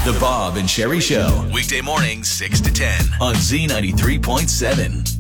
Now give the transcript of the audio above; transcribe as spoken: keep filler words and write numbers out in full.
The Bob and Sheri Show. Weekday mornings, six to ten on Z ninety-three point seven.